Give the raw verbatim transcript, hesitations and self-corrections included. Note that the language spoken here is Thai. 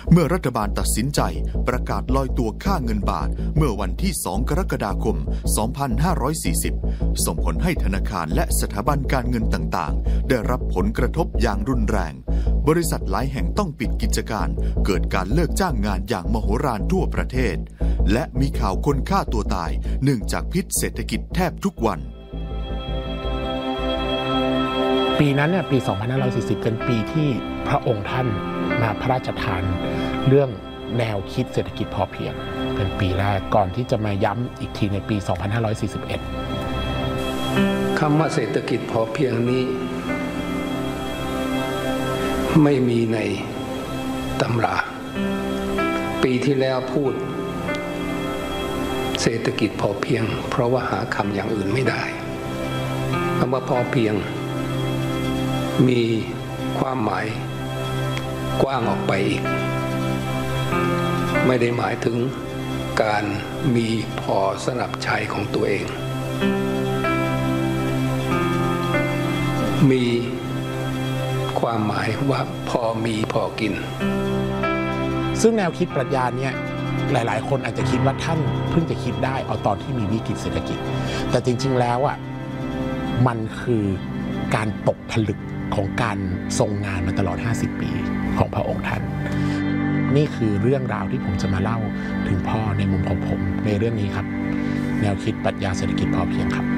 เมื่อรัฐบาลตัดสินใจประกาศลอยตัวค่าเงินบาทเมื่อวันที่สองกรกฎาคมสองพันห้าร้อยสี่สิบส่งผลให้ธนาคารและสถาบันการเงินต่างๆได้รับผลกระทบอย่างรุนแรงบริษัทหลายแห่งต้องปิดกิจการเกิดการเลิกจ้างงานอย่างมโหฬารทั่วประเทศและมีข่าวคนฆ่าตัวตายเนื่องจากพิษเศรษฐกิจแทบทุกวันปีนั้นเนี่ยปีสองพันห้าร้อยสี่สิบเป็นปีที่พระองค์ท่านมาพระราชทานเรื่องแนวคิดเศรษฐกิจพอเพียงเป็นปีแรกก่อนที่จะมาย้ำอีกทีในปีสองพันห้าร้อยสี่สิบเอ็ดคำว่าเศรษฐกิจพอเพียงนี้ไม่มีในตำราปีที่แล้วพูดเศรษฐกิจพอเพียงเพราะว่าหาคำอย่างอื่นไม่ได้คำว่าพอเพียงมีความหมายกว้างออกไปอีกไม่ได้หมายถึงการมีพอสำหรับใช้ของตัวเองมีความหมายว่าพอมีพอกินซึ่งแนวคิดปรัชญาเนี่ยหลายๆคนอาจจะคิดว่าท่านเพิ่งจะคิดได้เอาตอนที่มีวิกฤตเศรษฐกิจแต่จริงๆแล้วอ่ะมันคือการตกผลึกของการทรงงานมาตลอดห้าสิบปีของพระองค์ท่านนี่คือเรื่องราวที่ผมจะมาเล่าถึงพ่อในมุมของผมในเรื่องนี้ครับแนวคิดปรัชญาเศรษฐกิจพอเพียงครับ